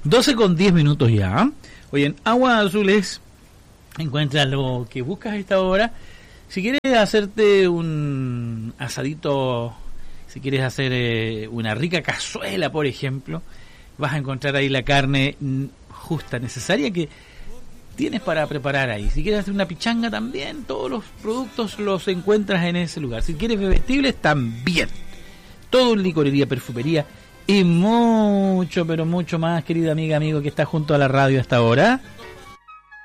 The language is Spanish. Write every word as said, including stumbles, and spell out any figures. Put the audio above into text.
doce con diez minutos ya. Oye, en Aguas Azules encuentras lo que buscas a esta hora. Si quieres hacerte un asadito, si quieres hacer eh, una rica cazuela, por ejemplo, vas a encontrar ahí la carne justa, necesaria que tienes para preparar ahí. Si quieres hacer una pichanga también, todos los productos los encuentras en ese lugar. Si quieres bebestibles, también. Todo en licorería, perfumería y mucho, pero mucho más, querida amiga, amigo que está junto a la radio hasta ahora.